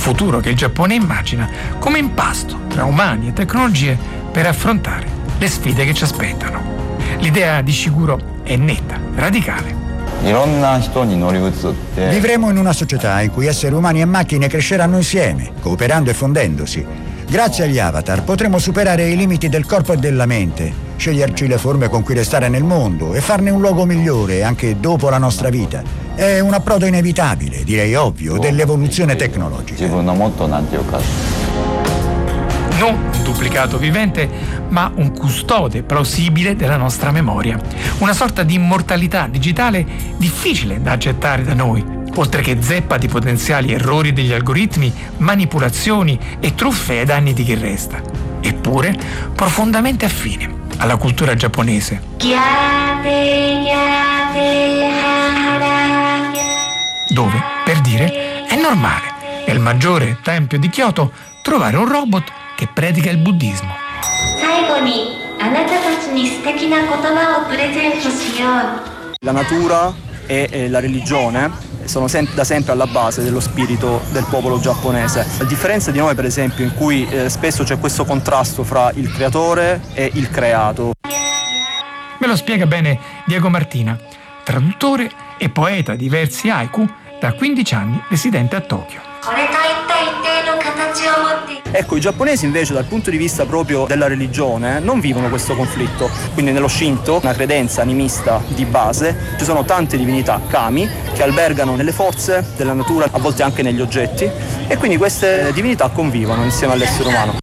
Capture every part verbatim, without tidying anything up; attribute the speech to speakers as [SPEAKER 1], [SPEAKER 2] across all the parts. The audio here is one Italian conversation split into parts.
[SPEAKER 1] futuro che il Giappone immagina come impasto tra umani e tecnologie per affrontare le sfide che ci aspettano. L'idea di Ishiguro è netta, radicale.
[SPEAKER 2] Vivremo in una società in cui esseri umani e macchine cresceranno insieme, cooperando e fondendosi. Grazie agli avatar potremo superare i limiti del corpo e della mente, sceglierci le forme con cui restare nel mondo e farne un luogo migliore anche dopo la nostra vita. È un approdo inevitabile, direi ovvio, dell'evoluzione tecnologica.
[SPEAKER 1] Non un duplicato vivente, ma un custode plausibile della nostra memoria. Una sorta di immortalità digitale difficile da accettare da noi, oltre che zeppa di potenziali errori degli algoritmi, manipolazioni e truffe ai danni di chi resta. Eppure profondamente affine alla cultura giapponese. Dove, per dire, è normale, nel maggiore tempio di Kyoto, trovare un robot che predica il buddismo.
[SPEAKER 3] La natura e, e la religione sono sem- da sempre alla base dello spirito del popolo giapponese. A differenza di noi, per esempio, in cui eh, spesso c'è questo contrasto fra il creatore e il creato.
[SPEAKER 1] Me lo spiega bene Diego Martina, traduttore e poeta di versi haiku, da quindici anni residente a Tokyo.
[SPEAKER 3] Ecco, i giapponesi invece dal punto di vista proprio della religione non vivono questo conflitto. Quindi nello Shinto, una credenza animista di base, ci sono tante divinità, kami, che albergano nelle forze della natura, a volte anche negli oggetti, e quindi queste divinità convivono insieme all'essere umano.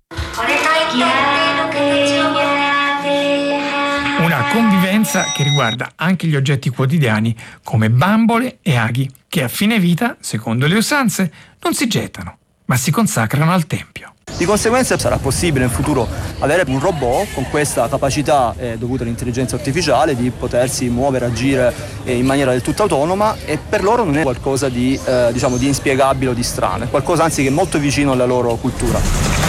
[SPEAKER 1] Una convivenza che riguarda anche gli oggetti quotidiani come bambole e aghi, che a fine vita, secondo le usanze, non si gettano, ma si consacrano al tempio.
[SPEAKER 3] Di conseguenza sarà possibile in futuro avere un robot con questa capacità eh, dovuta all'intelligenza artificiale di potersi muovere, agire eh, in maniera del tutto autonoma, e per loro non è qualcosa di, eh, diciamo, di inspiegabile o di strano, è qualcosa anzi che è molto vicino alla loro cultura.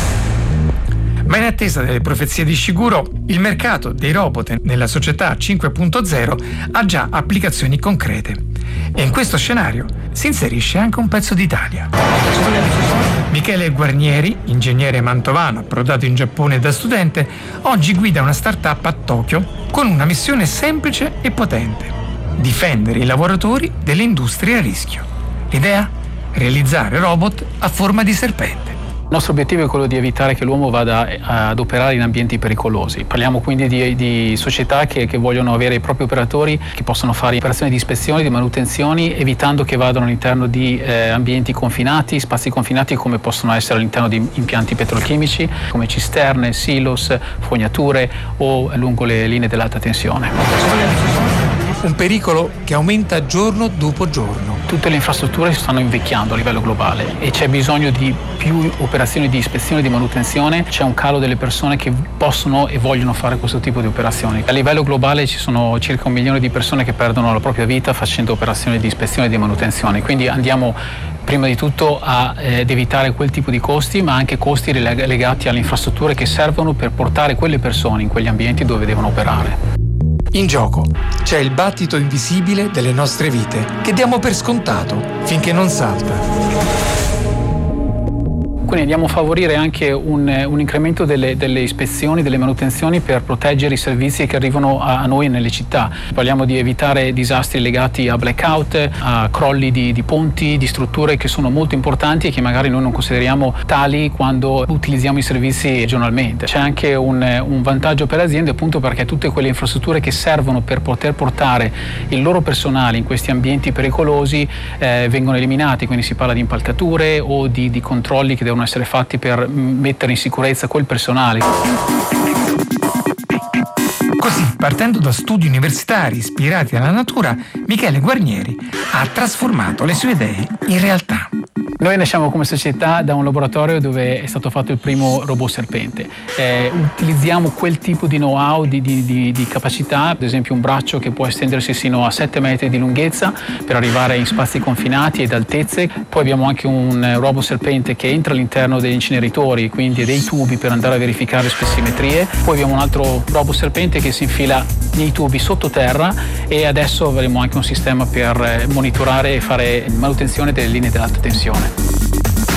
[SPEAKER 1] Ma in attesa delle profezie di Ishiguro, il mercato dei robot nella società cinque punto zero ha già applicazioni concrete. E in questo scenario si inserisce anche un pezzo d'Italia. Michele Guarnieri, ingegnere mantovano approdato in Giappone da studente, oggi guida una start-up a Tokyo con una missione semplice e potente: difendere i lavoratori delle industrie a rischio. L'idea? Realizzare robot a forma di serpente.
[SPEAKER 4] Il nostro obiettivo è quello di evitare che l'uomo vada ad operare in ambienti pericolosi. Parliamo quindi di, di società che, che vogliono avere i propri operatori che possono fare operazioni di ispezioni, di manutenzioni, evitando che vadano all'interno di eh, ambienti confinati, spazi confinati come possono essere all'interno di impianti petrochimici, come cisterne, silos, fognature o lungo le linee dell'alta tensione.
[SPEAKER 1] Un pericolo che aumenta giorno dopo giorno.
[SPEAKER 4] Tutte le infrastrutture stanno invecchiando a livello globale e c'è bisogno di più operazioni di ispezione e di manutenzione. C'è un calo delle persone che possono e vogliono fare questo tipo di operazioni. A livello globale ci sono circa un milione di persone che perdono la propria vita facendo operazioni di ispezione e di manutenzione. Quindi andiamo prima di tutto a, eh, ad evitare quel tipo di costi, ma anche costi legati alle infrastrutture che servono per portare quelle persone in quegli ambienti dove devono operare.
[SPEAKER 1] In gioco c'è il battito invisibile delle nostre vite, che diamo per scontato finché non salta.
[SPEAKER 4] Quindi andiamo a favorire anche un, un incremento delle, delle ispezioni, delle manutenzioni per proteggere i servizi che arrivano a, a noi nelle città. Parliamo di evitare disastri legati a blackout, a crolli di, di ponti, di strutture che sono molto importanti e che magari noi non consideriamo tali quando utilizziamo i servizi giornalmente. C'è anche un, un vantaggio per le aziende, appunto perché tutte quelle infrastrutture che servono per poter portare il loro personale in questi ambienti pericolosi eh, vengono eliminati, quindi si parla di impalcature o di, di controlli che devono essere fatti per mettere in sicurezza quel personale.
[SPEAKER 1] Così, partendo da studi universitari ispirati alla natura, Michele Guarnieri ha trasformato le sue idee in realtà.
[SPEAKER 4] Noi nasciamo come società da un laboratorio dove è stato fatto il primo robot serpente. Eh, utilizziamo quel tipo di know-how, di, di, di, di capacità, ad esempio un braccio che può estendersi sino a sette metri di lunghezza per arrivare in spazi confinati ed altezze. Poi abbiamo anche un robot serpente che entra all'interno degli inceneritori, quindi dei tubi per andare a verificare le spessimetrie. Poi abbiamo un altro robot serpente che si infila nei tubi sottoterra e adesso avremo anche un sistema per monitorare e fare manutenzione delle linee dell'alta tensione.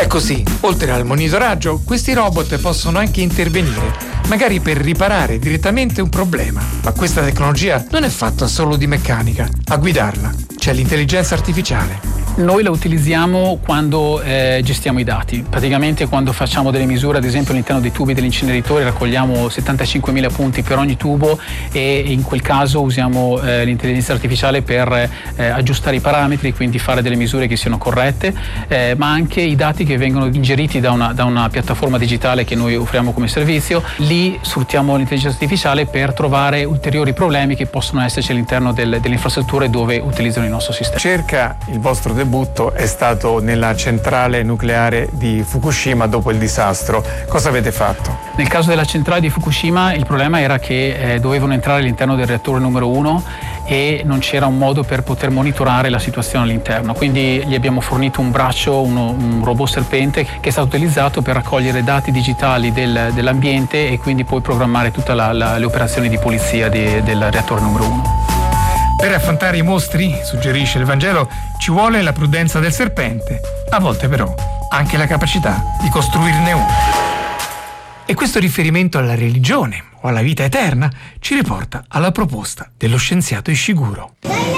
[SPEAKER 1] così, oltre al monitoraggio, questi robot possono anche intervenire, magari per riparare direttamente un problema. Ma questa tecnologia non è fatta solo di meccanica. A guidarla c'è l'intelligenza artificiale.
[SPEAKER 4] Noi la utilizziamo quando eh, gestiamo i dati, praticamente quando facciamo delle misure, ad esempio all'interno dei tubi degli inceneritori raccogliamo settantacinquemila punti per ogni tubo e in quel caso usiamo eh, l'intelligenza artificiale per eh, aggiustare i parametri, quindi fare delle misure che siano corrette, eh, ma anche i dati che vengono ingeriti da una, da una piattaforma digitale che noi offriamo come servizio, lì sfruttiamo l'intelligenza artificiale per trovare ulteriori problemi che possono esserci all'interno del, delle infrastrutture dove utilizzano il nostro sistema.
[SPEAKER 1] Circa il vostro debutto è stato nella centrale nucleare di Fukushima dopo il disastro. Cosa avete fatto?
[SPEAKER 4] Nel caso della centrale di Fukushima il problema era che eh, dovevano entrare all'interno del reattore numero uno e non c'era un modo per poter monitorare la situazione all'interno, quindi gli abbiamo fornito un braccio, uno, un robot serpente che è stato utilizzato per raccogliere dati digitali del, dell'ambiente e quindi poi programmare tutte le operazioni di pulizia di, del reattore numero uno.
[SPEAKER 1] Per affrontare i mostri, suggerisce il Vangelo, ci vuole la prudenza del serpente, a volte però anche la capacità di costruirne uno. E questo riferimento alla religione o alla vita eterna ci riporta alla proposta dello scienziato Ishiguro.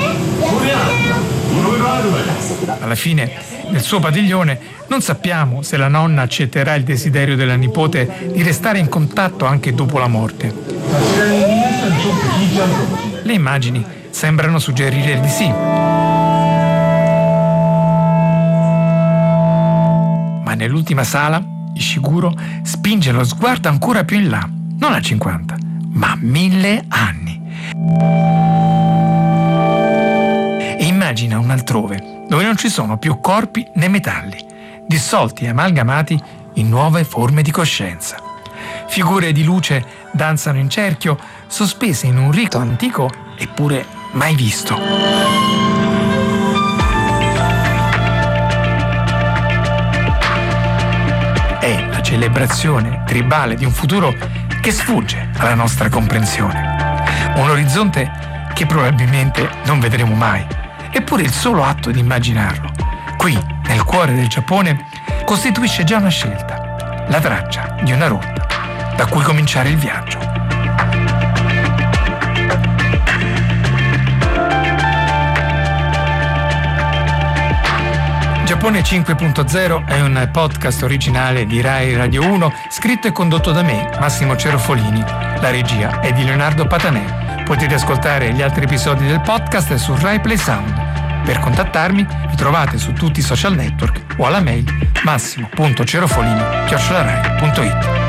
[SPEAKER 1] Alla fine, nel suo padiglione, non sappiamo se la nonna accetterà il desiderio della nipote di restare in contatto anche dopo la morte. Le immagini sembrano suggerire di sì. Ma nell'ultima sala, Ishiguro spinge lo sguardo ancora più in là, non a cinquanta, ma a mille anni. E immagina un altrove, dove non ci sono più corpi né metalli, dissolti e amalgamati in nuove forme di coscienza. Figure di luce danzano in cerchio, sospese in un rito antico eppure mai visto. È la celebrazione tribale di un futuro che sfugge alla nostra comprensione. Un orizzonte che probabilmente non vedremo mai. Eppure il solo atto di immaginarlo, qui nel cuore del Giappone, costituisce già una scelta, la traccia di una rotta da cui cominciare il viaggio. Giappone cinque punto zero è un podcast originale di Rai Radio uno, scritto e condotto da me, Massimo Cerofolini. La regia è di Leonardo Patanè. Potete ascoltare gli altri episodi del podcast su Rai Play Sound. Per contattarmi mi trovate su tutti i social network o alla mail massimo punto cerofolini chiocciola rai punto it.